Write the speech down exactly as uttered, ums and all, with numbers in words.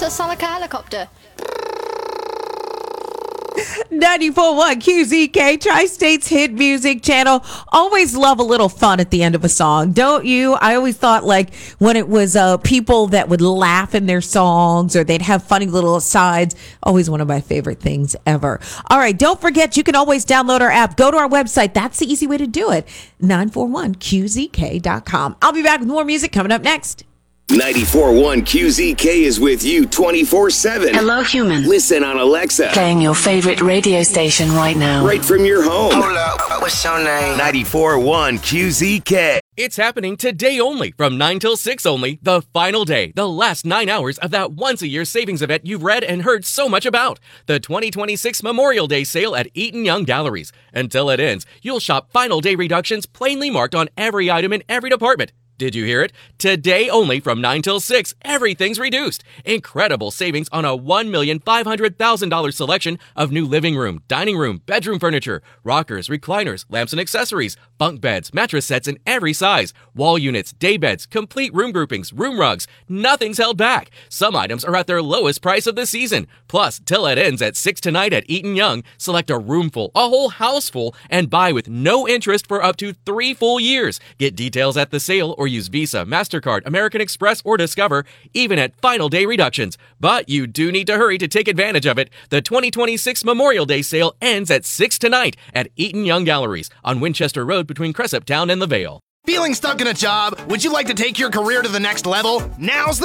that sound like a helicopter? ninety-four point one Q Z K, Tri-State's hit music channel. Always love a little fun at the end of a song, don't you? I always thought, like, when it was uh, people that would laugh in their songs or they'd have funny little asides, always one of my favorite things ever. All right, don't forget, you can always download our app. Go to our website. That's the easy way to do it, nine four one Q Z K dot com. I'll be back with more music coming up next. ninety-four point one Q Z K is with you twenty-four seven. Hello, human. Listen on Alexa. Playing your favorite radio station right now. Right from your home. Hold up, what's your name? ninety-four point one Q Z K. It's happening today only, from nine till six only, the final day, the last nine hours of that once-a-year savings event you've read and heard so much about. The twenty twenty-six Memorial Day sale at Eaton Young Galleries. Until it ends, you'll shop final day reductions plainly marked on every item in every department. Did you hear it? Today only from nine till six, everything's reduced. Incredible savings on a one million five hundred thousand dollars selection of new living room, dining room, bedroom furniture, rockers, recliners, lamps and accessories, bunk beds, mattress sets in every size, wall units, day beds, complete room groupings, room rugs. Nothing's held back. Some items are at their lowest price of the season. Plus, till it ends at six tonight at Eaton Young, select a room full, a whole house full, and buy with no interest for up to three full years. Get details at the sale or use Visa, MasterCard, American Express, or Discover, even at final day reductions. But you do need to hurry to take advantage of it. The twenty twenty-six Memorial Day sale ends at six tonight at Eaton Young Galleries on Winchester Road between Cresaptown and the Vale. Feeling stuck in a job? Would you like to take your career to the next level? Now's the